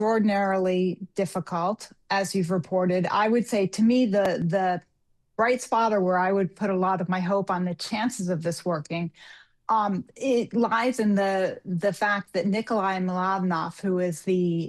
extraordinarily difficult, as you've reported. I would say, to me, the bright spot, or where I would put a lot of my hope on the chances of this working, it lies in the fact that Nikolai Mladenov, who is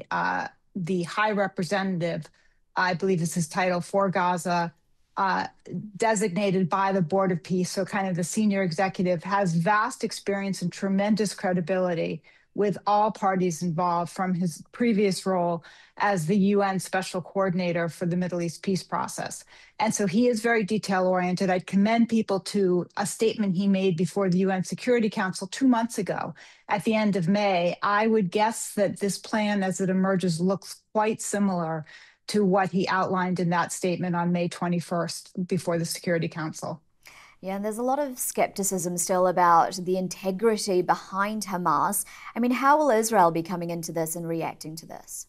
the High Representative, I believe is his title, for Gaza, uh, designated by the Board of Peace, so kind of the senior executive, has vast experience and tremendous credibility with all parties involved from his previous role as the UN Special Coordinator for the Middle East peace process. And so he is very detail oriented. I'd commend people to a statement he made before the UN Security Council 2 months ago at the end of May. I would guess that this plan as it emerges looks quite similar to what he outlined in that statement on May 21st before the Security Council. Yeah, and there's a lot of skepticism still about the integrity behind Hamas. I mean, how will Israel be coming into this and reacting to this?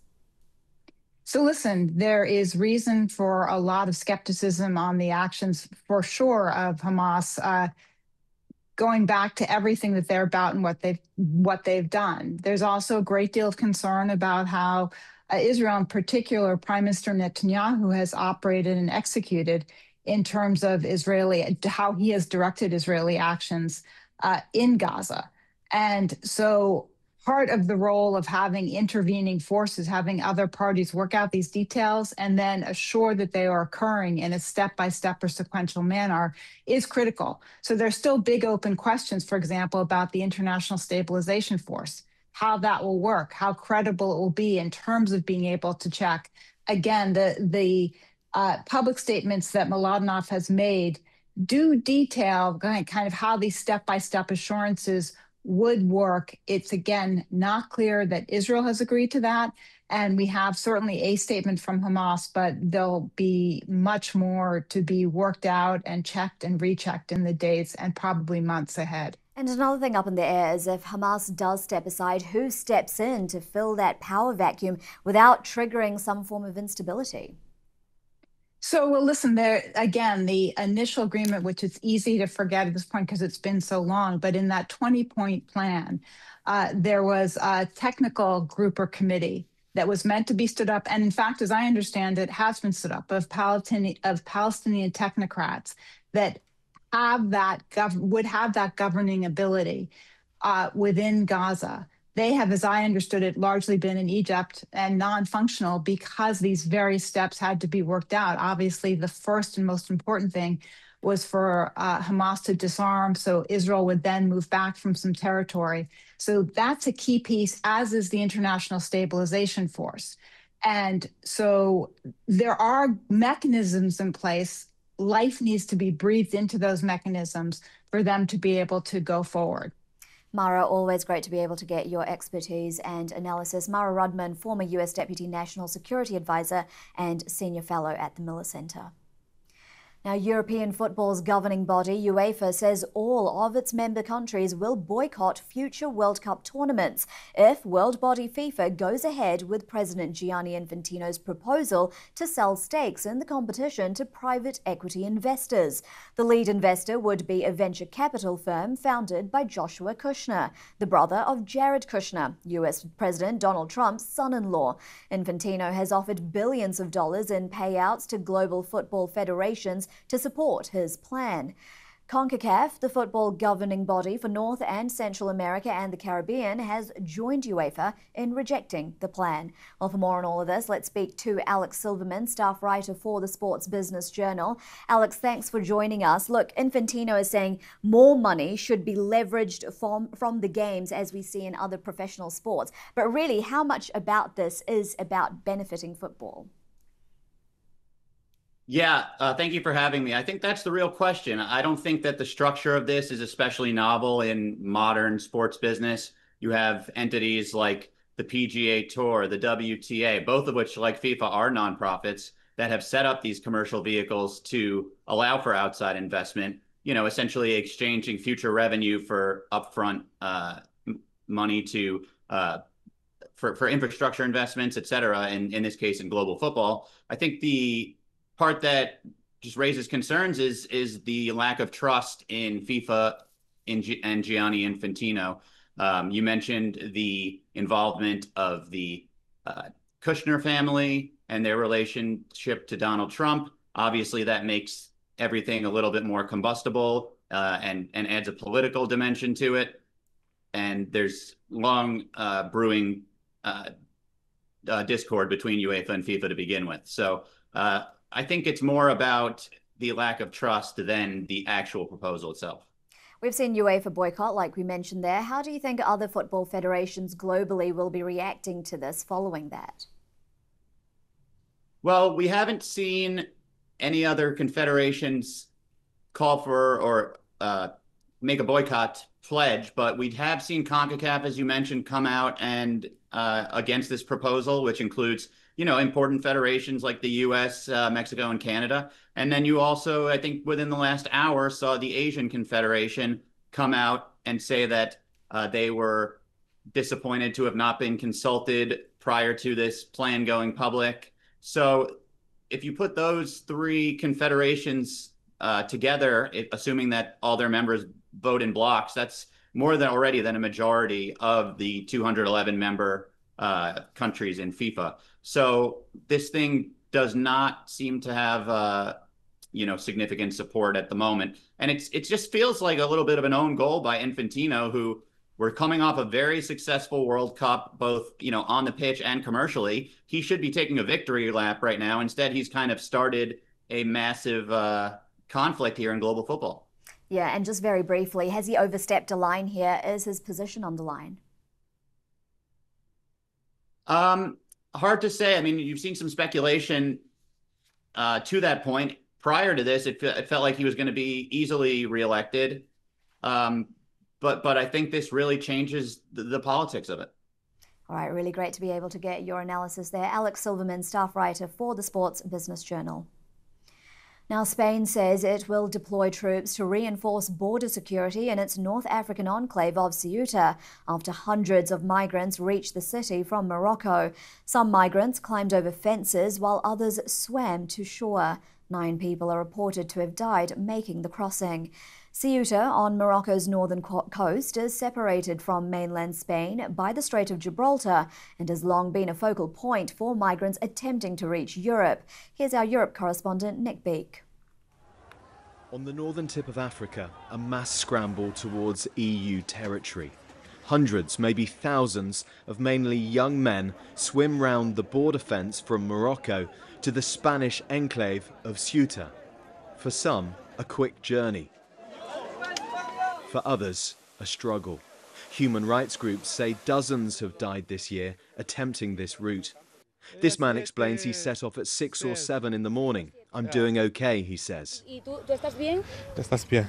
So listen, there is reason for a lot of skepticism on the actions, for sure, of Hamas, going back to everything that they're about and what they've done. There's also a great deal of concern about how Israel, in particular, Prime Minister Netanyahu, has operated and executed in terms of how he has directed Israeli actions in Gaza. And so part of the role of having intervening forces, having other parties work out these details and then assure that they are occurring in a step-by-step or sequential manner, is critical. So there's still big open questions, for example, about the International Stabilization Force, how that will work, how credible it will be in terms of being able to check. Again, the public statements that Mladenov has made do detail kind of how these step-by-step assurances would work. It's, again, not clear that Israel has agreed to that. And we have certainly a statement from Hamas, but there'll be much more to be worked out and checked and rechecked in the days and probably months ahead. And another thing up in the air is if Hamas does step aside, who steps in to fill that power vacuum without triggering some form of instability? So, well, listen, there again, the initial agreement, which is easy to forget at this point because it's been so long, but in that 20-point plan, there was a technical group or committee that was meant to be stood up. And in fact, as I understand it, has been stood up of Palestinian technocrats that would have that governing ability within Gaza. They have, as I understood it, largely been in Egypt and non-functional because these various steps had to be worked out. Obviously, the first and most important thing was for Hamas to disarm, so Israel would then move back from some territory. So that's a key piece, as is the International Stabilization Force. And so there are mechanisms in place. Life needs to be breathed into those mechanisms for them to be able to go forward. Mara, always great to be able to get your expertise and analysis. Mara Rudman, former US Deputy National Security Advisor and Senior Fellow at the Miller Center. Now, European football's governing body, UEFA, says all of its member countries will boycott future World Cup tournaments if world body FIFA goes ahead with President Gianni Infantino's proposal to sell stakes in the competition to private equity investors. The lead investor would be a venture capital firm founded by Joshua Kushner, the brother of Jared Kushner, US President Donald Trump's son-in-law. Infantino has offered billions of dollars in payouts to global football federations to support his plan. CONCACAF, the football governing body for North and Central America and the Caribbean, has joined UEFA in rejecting the plan. Well, for more on all of this, let's speak to Alex Silverman, staff writer for the Sports Business Journal. Alex, thanks for joining us. Look, Infantino is saying more money should be leveraged from the games, as we see in other professional sports. But really, how much about this is about benefiting football? Yeah, thank you for having me. I think that's the real question. I don't think that the structure of this is especially novel in modern sports business. You have entities like the PGA Tour, the WTA, both of which, like FIFA, are nonprofits that have set up these commercial vehicles to allow for outside investment, essentially exchanging future revenue for upfront money for infrastructure investments, et cetera, in this case, in global football. I think the part that just raises concerns is the lack of trust in FIFA and Gianni Infantino. You mentioned the involvement of the Kushner family and their relationship to Donald Trump. Obviously, that makes everything a little bit more combustible and adds a political dimension to it. And there's long brewing discord between UEFA and FIFA to begin with. So I think it's more about the lack of trust than the actual proposal itself. We've seen UEFA boycott, like we mentioned there. How do you think other football federations globally will be reacting to this following that? Well, we haven't seen any other confederations call for or make a boycott pledge, but we have seen CONCACAF, as you mentioned, come out and against this proposal, which includes, you know, important federations like the US, Mexico, and Canada. And then you also, I think within the last hour, saw the Asian Confederation come out and say that they were disappointed to have not been consulted prior to this plan going public. So if you put those three confederations together, assuming that all their members vote in blocks, that's more than already than a majority of the 211 member countries in FIFA. So this thing does not seem to have you know, significant support at the moment, and it just feels like a little bit of an own goal by Infantino, who we're coming off a very successful World Cup, both, you know, on the pitch and commercially. He should be taking a victory lap right now. Instead, he's kind of started a massive conflict here in global football. Yeah, and just very briefly, has he overstepped a line here? Is his position on the line? Hard to say. I mean, you've seen some speculation to that point. Prior to this, it felt like he was going to be easily reelected. But I think this really changes the politics of it. All right, really great to be able to get your analysis there. Alex Silverman, staff writer for the Sports Business Journal. Now, Spain says it will deploy troops to reinforce border security in its North African enclave of Ceuta after hundreds of migrants reached the city from Morocco. Some migrants climbed over fences while others swam to shore. 9 people are reported to have died making the crossing. Ceuta, on Morocco's northern coast, is separated from mainland Spain by the Strait of Gibraltar and has long been a focal point for migrants attempting to reach Europe. Here's our Europe correspondent, Nick Beek. On the northern tip of Africa, a mass scramble towards EU territory. Hundreds, maybe thousands, of mainly young men swim round the border fence from Morocco to the Spanish enclave of Ceuta. For some, a quick journey. For others, a struggle. Human rights groups say dozens have died this year attempting this route. This man explains he set off at 6 or 7 in the morning. I'm doing okay, he says. The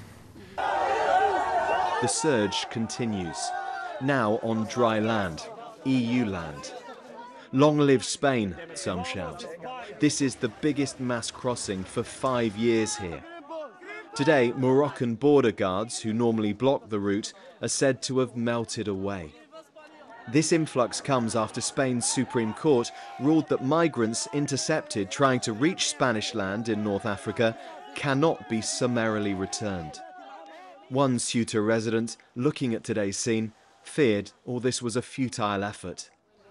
surge continues, now on dry land, EU land. Long live Spain, some shout. This is the biggest mass crossing for 5 years here. Today, Moroccan border guards, who normally block the route, are said to have melted away. This influx comes after Spain's Supreme Court ruled that migrants intercepted trying to reach Spanish land in North Africa cannot be summarily returned. One Ceuta resident, looking at today's scene, feared all this was a futile effort.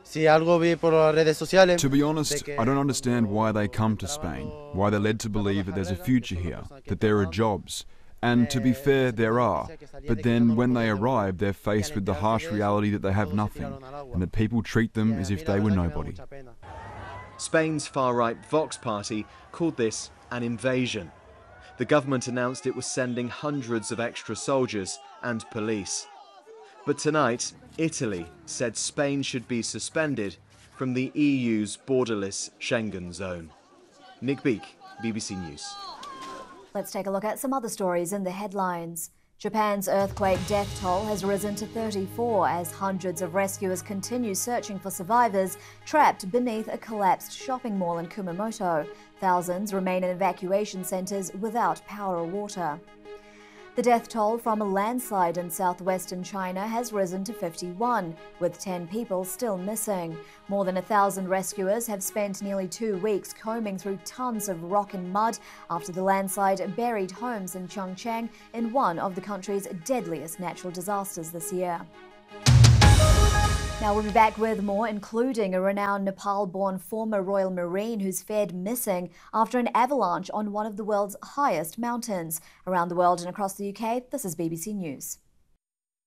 To be honest, I don't understand why they come to Spain, why they're led to believe that there's a future here, that there are jobs. And to be fair, there are. But then when they arrive, they're faced with the harsh reality that they have nothing, and that people treat them as if they were nobody. Spain's far-right Vox party called this an invasion. The government announced it was sending hundreds of extra soldiers and police. But tonight, Italy said Spain should be suspended from the EU's borderless Schengen zone. Nick Beek, BBC News. Let's take a look at some other stories in the headlines. Japan's earthquake death toll has risen to 34 as hundreds of rescuers continue searching for survivors trapped beneath a collapsed shopping mall in Kumamoto. Thousands remain in evacuation centres without power or water. The death toll from a landslide in southwestern China has risen to 51, with 10 people still missing. More than 1,000 rescuers have spent nearly 2 weeks combing through tons of rock and mud after the landslide buried homes in Chongqing in one of the country's deadliest natural disasters this year. Now we'll be back with more, including a renowned Nepal-born former Royal Marine who's fared missing after an avalanche on one of the world's highest mountains. Around the world and across the UK, this is BBC News.